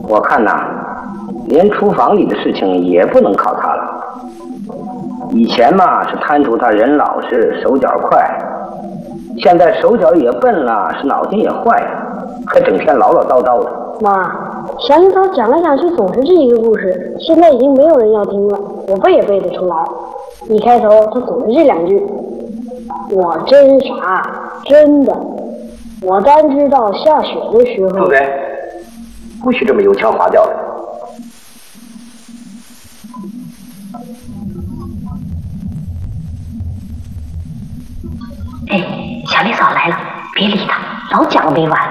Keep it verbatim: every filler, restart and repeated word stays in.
我看呐，连厨房里的事情也不能靠他了。以前嘛是摊出他人老实手脚快，现在手脚也笨了，是脑筋也坏，还整天唠唠叨叨的。 妈，小樱桃讲来讲去总是这一个故事，现在已经没有人要听了，我背也背得出来。一开头他总是这两句：我真傻，真的，我单知道下雪的时候。 对不对？不许这么油腔滑调的。 哎，小丽嫂来了，别理她，老讲没完。